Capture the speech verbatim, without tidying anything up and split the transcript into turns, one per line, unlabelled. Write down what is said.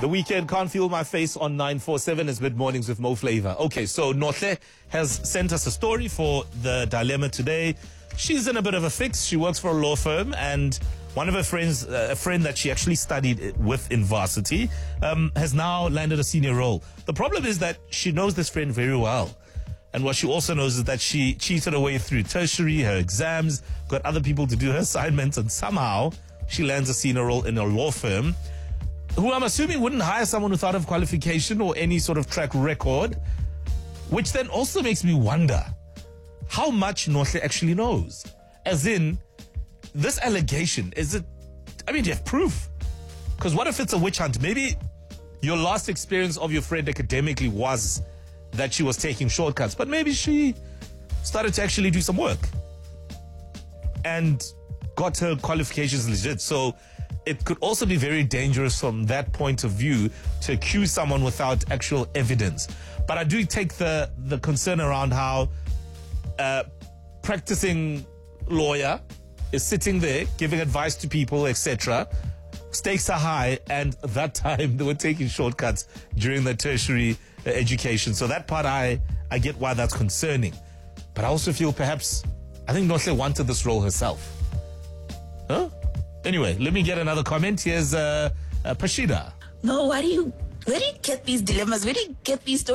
The weekend can't feel my face on nine four seven as Mid Mornings with Mo Flavor. Okay, so Nohle has sent us a story for the dilemma today. She's in a bit of a fix. She works for a law firm, and one of her friends, uh, a friend that she actually studied with in varsity, um, has now landed a senior role. The problem is that she knows this friend very well. And what she also knows is that she cheated her way through tertiary, her exams, got other people to do her assignments, and somehow she lands a senior role in a law firm, who I'm assuming wouldn't hire someone without a qualification or any sort of track record, which then also makes me wonder how much Nohle actually knows. As in, this allegation, is it, I mean, do you have proof? Because what if it's a witch hunt? Maybe your last experience of your friend academically was that she was taking shortcuts, but maybe she started to actually do some work and got her qualifications legit. So it could also be very dangerous from that point of view to accuse someone without actual evidence. But I do take the, the concern around how uh, practicing lawyer is sitting there giving advice to people, et cetera. Stakes are high, and that time they were taking shortcuts during the tertiary uh, education. So that part, I, I get why that's concerning. But I also feel perhaps, I think Nohle wanted this role herself. Huh? Anyway, let me get another comment. Here's uh, uh, Pashida.
No, why do you, where do you get these dilemmas? Where do you get these stories?